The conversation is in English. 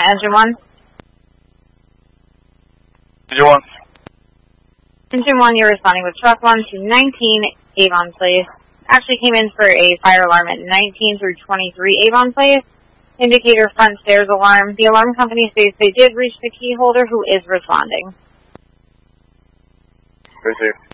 Engine 1. Engine 1. Engine 1, you're responding with truck 1 to 19 Avon Place. Actually came in for a fire alarm at 19 through 23 Avon Place. Indicator front stairs alarm. The alarm company states they did reach the key holder who is responding. Right there.